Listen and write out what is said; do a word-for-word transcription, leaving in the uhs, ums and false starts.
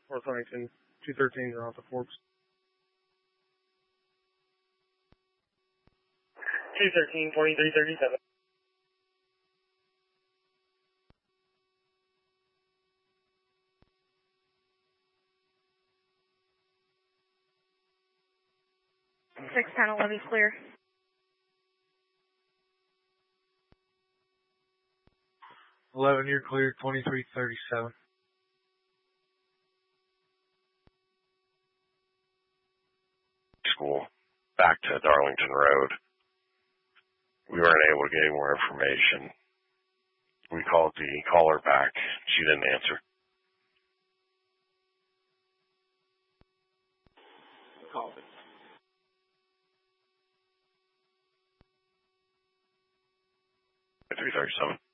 North Huntington, two thirteen, you're off the Forbes. two thirteen, twenty-three thirty-seven. six ten eleven clear. eleven, you're clear, twenty-three thirty-seven. School, back to Darlington Road. We weren't able to get any more information. We called the caller back. She didn't answer. Copy. three thirty-seven.